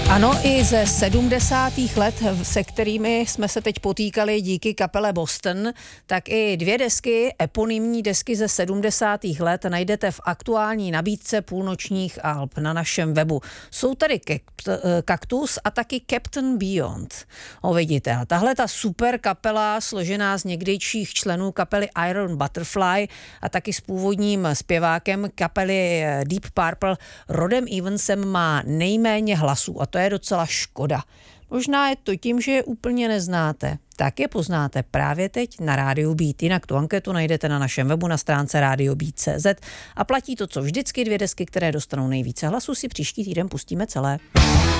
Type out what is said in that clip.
Ano, i ze 70. let, se kterými jsme se teď potýkali díky kapele Boston, tak i 2 desky, eponymní desky ze 70. let najdete v aktuální nabídce půlnočních alb na našem webu. Jsou tady Kaktus a taky Captain Beyond. Vidíte, a tahle ta super kapela, složená z někdejších členů kapely Iron Butterfly a taky s původním zpěvákem kapely Deep Purple Rodem Evansem, má nejméně hlasů a to je docela škoda. Možná je to tím, že je úplně neznáte. Tak je poznáte právě teď na Rádiu Beat. Jinak tu anketu najdete na našem webu na stránce radiobeat.cz a platí to, co vždycky, 2 desky, které dostanou nejvíce hlasů, si příští týden pustíme celé.